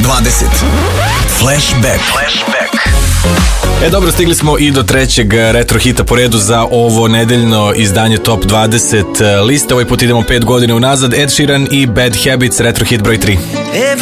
20. Flashback. Dobro, stigli smo i do trećeg retro hita po redu za ovo nedeljno izdanje Top 20 liste. Ovaj put idemo 5 godina unazad. Ed Sheeran i Bad Habits, retro hit broj 3.